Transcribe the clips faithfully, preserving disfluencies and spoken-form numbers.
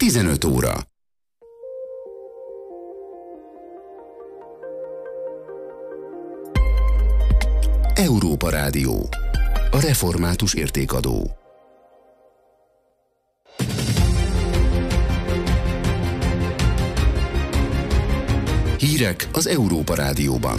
tizenöt óra. Európa Rádió. A református értékadó. Hírek az Európa Rádióban.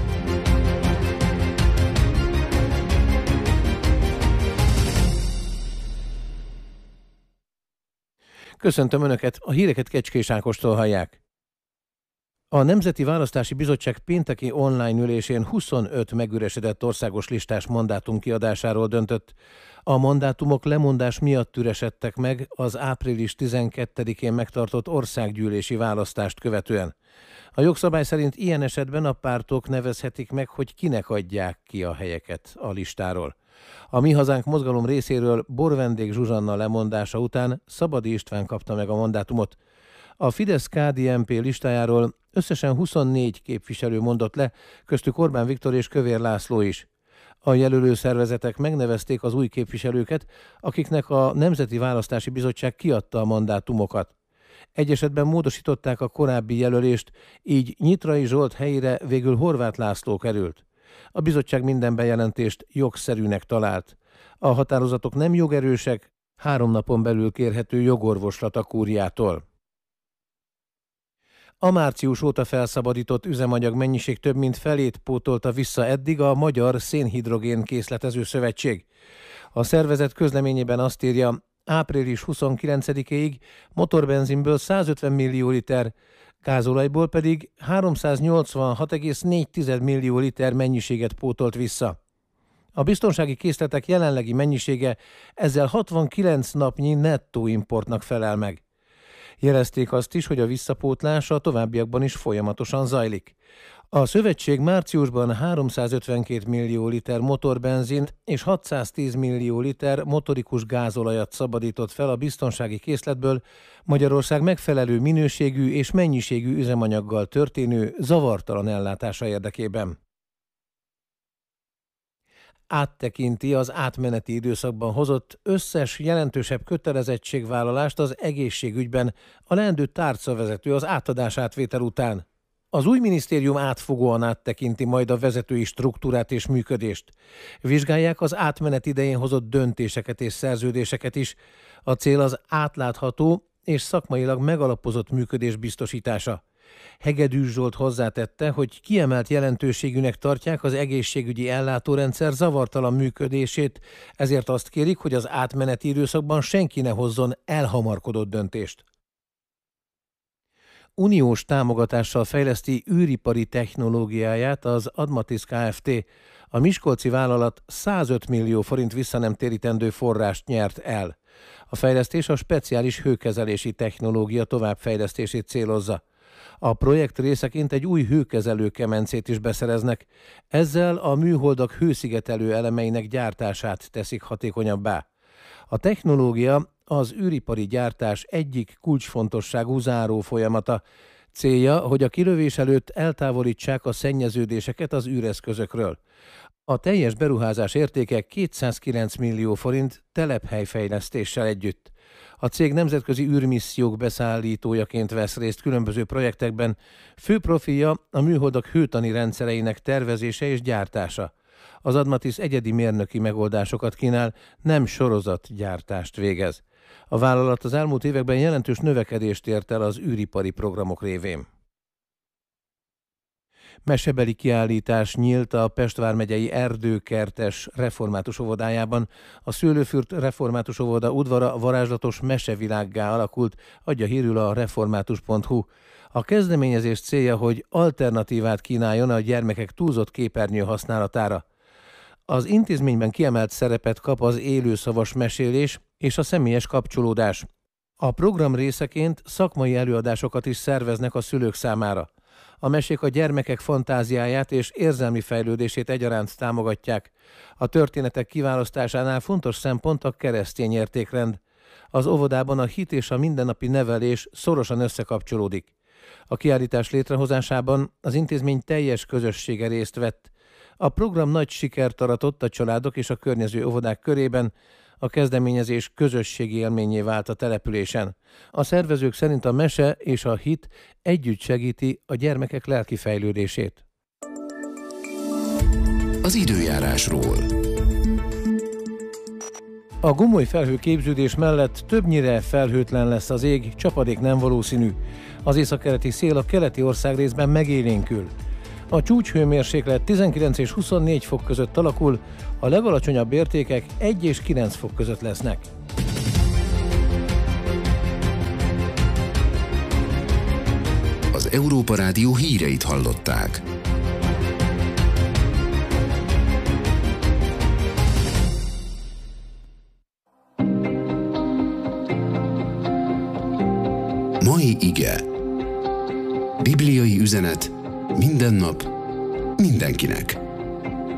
Köszöntöm Önöket, a híreket Kecskés Ákostól hallják. A Nemzeti Választási Bizottság pénteki online ülésén huszonöt megüresedett országos listás mandátum kiadásáról döntött. A mandátumok lemondás miatt üresedtek meg az április tizenkettedikén megtartott országgyűlési választást követően. A jogszabály szerint ilyen esetben a pártok nevezhetik meg, hogy kinek adják ki a helyeket a listáról. A Mi Hazánk mozgalom részéről Borvendék Zsuzsanna lemondása után Szabadi István kapta meg a mandátumot. A Fidesz-ká dé en pé listájáról összesen huszonnégy képviselő mondott le, köztük Orbán Viktor és Kövér László is. A jelölő szervezetek megnevezték az új képviselőket, akiknek a Nemzeti Választási Bizottság kiadta a mandátumokat. Egy esetben módosították a korábbi jelölést, így Nyitrai Zsolt helyére végül Horváth László került. A bizottság minden bejelentést jogszerűnek talált. A határozatok nem jogerősek, három napon belül kérhető jogorvoslat a kúriától. A március óta felszabadított üzemanyag mennyiség több mint felét pótolta vissza eddig a Magyar Szénhidrogén Készletező Szövetség. A szervezet közleményében azt írja, április huszonkilencedikéig motorbenzinből százötven millió liter, gázolajból pedig háromszáznyolcvanhat egész négy millió liter mennyiséget pótolt vissza. A biztonsági készletek jelenlegi mennyisége ezzel hatvankilenc napnyi nettó importnak felel meg. Jelezték azt is, hogy a visszapótlás a továbbiakban is folyamatosan zajlik. A szövetség márciusban háromszázötvenkét millió liter motorbenzint és hatszáztíz millió liter motorikus gázolajat szabadított fel a biztonsági készletből Magyarország megfelelő minőségű és mennyiségű üzemanyaggal történő zavartalan ellátása érdekében. Áttekinti az átmeneti időszakban hozott összes jelentősebb kötelezettségvállalást az egészségügyben a leendő tárcavezető az átadás átvétel után. Az új minisztérium átfogóan áttekinti majd a vezetői struktúrát és működést. Vizsgálják az átmenet idején hozott döntéseket és szerződéseket is. A cél az átlátható és szakmailag megalapozott működés biztosítása. Hegedűs Zsolt hozzátette, hogy kiemelt jelentőségűnek tartják az egészségügyi ellátórendszer zavartalan működését, ezért azt kérik, hogy az átmeneti időszakban senki ne hozzon elhamarkodott döntést. Uniós támogatással fejleszti űripari technológiáját az Admatis Kft. A miskolci vállalat százöt millió forint visszanemtérítendő forrást nyert el. A fejlesztés a speciális hőkezelési technológia továbbfejlesztését célozza. A projekt részeként egy új hőkezelő kemencét is beszereznek. Ezzel a műholdak hőszigetelő elemeinek gyártását teszik hatékonyabbá. A technológia az űripari gyártás egyik kulcsfontosságú záró folyamata. Célja, hogy a kilövés előtt eltávolítsák a szennyeződéseket az űreszközökről. A teljes beruházás értéke kétszázkilenc millió forint telephelyfejlesztéssel együtt. A cég nemzetközi űrmissziók beszállítójaként vesz részt különböző projektekben, fő profilja a műholdak hőtani rendszereinek tervezése és gyártása. Az Admatis egyedi mérnöki megoldásokat kínál, nem sorozatgyártást végez. A vállalat az elmúlt években jelentős növekedést ért el az űripari programok révén. Mesebeli kiállítás nyílt a Pest vármegyei Erdőkertes református óvodájában. A Szőlőfürt református óvoda udvara varázslatos mesevilággá alakult, adja hírül a református pont hu. A kezdeményezés célja, hogy alternatívát kínáljon a gyermekek túlzott képernyő használatára. Az intézményben kiemelt szerepet kap az élőszavas mesélés és a személyes kapcsolódás. A program részeként szakmai előadásokat is szerveznek a szülők számára. A mesék a gyermekek fantáziáját és érzelmi fejlődését egyaránt támogatják. A történetek kiválasztásánál fontos szempont a keresztény értékrend. Az óvodában a hit és a mindennapi nevelés szorosan összekapcsolódik. A kiállítás létrehozásában az intézmény teljes közössége részt vett. A program nagy sikert aratott a családok és a környező óvodák körében. A kezdeményezés közösségi élménnyé vált a településen. A szervezők szerint a mese és a hit együtt segíti a gyermekek lelki fejlődését. Az időjárásról. A gomoly felhő képződés mellett többnyire felhőtlen lesz az ég, csapadék nem valószínű. Az északkeleti szél a keleti országrészben megélénkül. A csúcshőmérséklet tizenkilenc és huszonnégy fok között alakul, a legalacsonyabb értékek egy és kilenc fok között lesznek. Az Európa Rádió híreit hallották. Mai ige. Bibliai üzenet minden nap, mindenkinek.